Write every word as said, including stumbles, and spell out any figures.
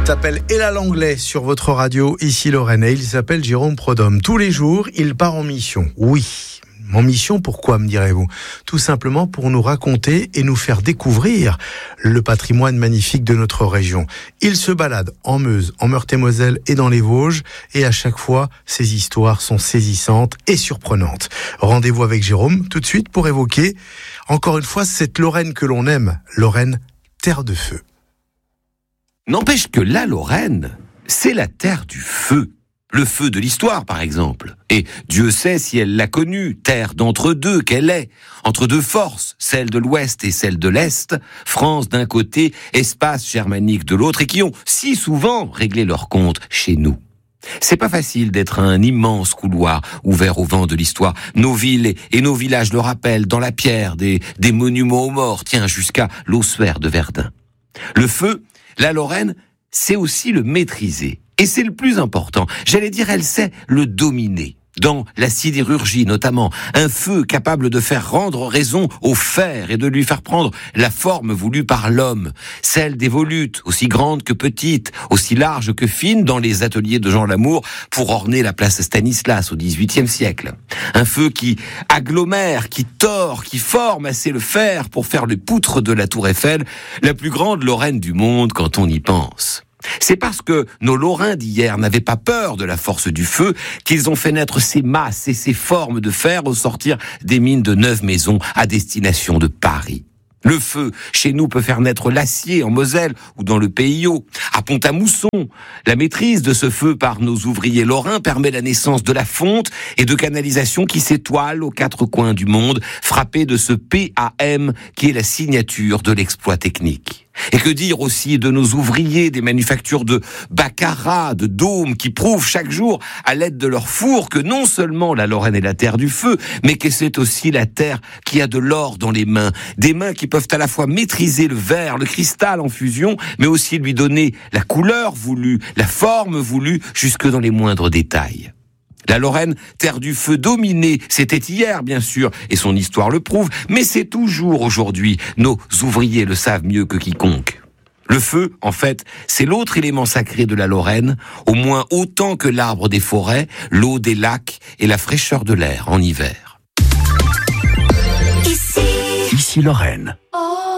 Il s'appelle Ella Langlais sur votre radio, ici Lorraine, et il s'appelle Jérôme Prodhomme. Tous les jours, il part en mission. Oui, en mission, pourquoi, me direz-vous ? Tout simplement pour nous raconter et nous faire découvrir le patrimoine magnifique de notre région. Il se balade en Meuse, en Meurthe-et-Moselle et dans les Vosges, et à chaque fois, ses histoires sont saisissantes et surprenantes. Rendez-vous avec Jérôme tout de suite pour évoquer, encore une fois, cette Lorraine que l'on aime, Lorraine, terre de feu. N'empêche que la Lorraine, c'est la terre du feu. Le feu de l'histoire, par exemple. Et Dieu sait si elle l'a connue, terre d'entre-deux qu'elle est. Entre deux forces, celle de l'Ouest et celle de l'Est, France d'un côté, espace germanique de l'autre, et qui ont si souvent réglé leur compte chez nous. C'est pas facile d'être un immense couloir ouvert au vent de l'histoire. Nos villes et, et nos villages le rappellent dans la pierre, des, des monuments aux morts, tiens, jusqu'à l'ossuaire de Verdun. Le feu, la Lorraine, c'est aussi le maîtriser. Et c'est le plus important. J'allais dire, elle sait le dominer. Dans la sidérurgie, notamment, un feu capable de faire rendre raison au fer et de lui faire prendre la forme voulue par l'homme. Celle des volutes, aussi grandes que petites, aussi larges que fines, dans les ateliers de Jean Lamour, pour orner la place Stanislas au dix-huitième siècle. Un feu qui agglomère, qui tord, qui forme assez le fer pour faire les poutres de la Tour Eiffel, la plus grande Lorraine du monde quand on y pense. C'est parce que nos Lorrains d'hier n'avaient pas peur de la force du feu qu'ils ont fait naître ces masses et ces formes de fer au sortir des mines de Neuve-Maisons à destination de Paris. Le feu, chez nous, peut faire naître l'acier en Moselle ou dans le Pays Haut. À Pont-à-Mousson, la maîtrise de ce feu par nos ouvriers lorrains permet la naissance de la fonte et de canalisations qui s'étoilent aux quatre coins du monde, frappées de ce P A M qui est la signature de l'exploit technique. Et que dire aussi de nos ouvriers des manufactures de baccarat, de dômes, qui prouvent chaque jour, à l'aide de leur four, que non seulement la Lorraine est la terre du feu, mais que c'est aussi la terre qui a de l'or dans les mains. Des mains qui peuvent à la fois maîtriser le verre, le cristal en fusion, mais aussi lui donner la couleur voulue, la forme voulue, jusque dans les moindres détails. La Lorraine, terre du feu dominée, c'était hier bien sûr, et son histoire le prouve, mais c'est toujours aujourd'hui. Nos ouvriers le savent mieux que quiconque. Le feu, en fait, c'est l'autre élément sacré de la Lorraine, au moins autant que l'arbre des forêts, l'eau des lacs et la fraîcheur de l'air en hiver. Ici, Ici Lorraine.